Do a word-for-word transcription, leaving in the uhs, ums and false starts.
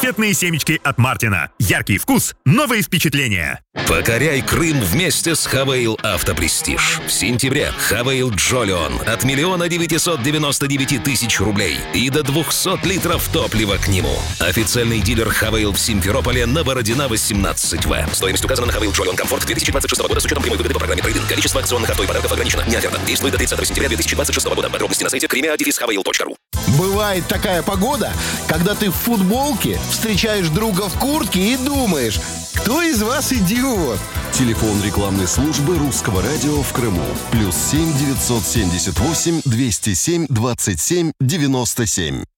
Конфетные семечки от Мартина. Яркий вкус, новые впечатления. Покоряй Крым вместе с Хавейл Автопрестиж. В сентябре Хавейл Джолион от миллиона девятисот девяносто девяти тысяч рублей и до двухсот литров топлива к нему. Официальный дилер Хавейл в Симферополе на Бородина восемнадцать В. Стоимость указана на Хавейл Джолион Комфорт две тысячи двадцать шестого года с учетом прямой выгоды по программе трейдинг. Количество акционных авто и подарков ограничено. Не оферта. Действует до тридцатого сентября две тысячи двадцать шестого года. Подробности на сайте кремиа дефис хавейл точка ру. Бывает такая погода, когда ты в футболке встречаешь друга в куртке и думаешь, кто из вас идиот? Телефон рекламной службы Русского радио в Крыму. Плюс семь девятьсот семьдесят восемь двести семь двадцать семь девяносто семь.